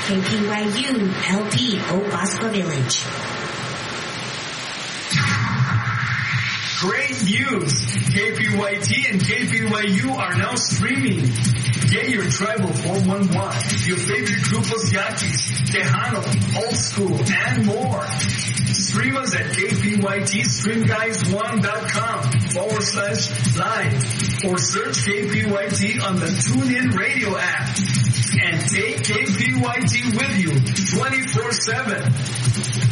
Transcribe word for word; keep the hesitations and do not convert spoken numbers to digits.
K P Y U L P Opaskwa Village. Great news! K P Y T and K P Y U are now streaming. Get your tribal four one one, your favorite grupos Yaquis, Tejano, Old School, and more. Stream us at K P Y T stream guys one dot com forward slash live or search K P Y T on the TuneIn Radio app. And take K P Y T with you twenty-four seven.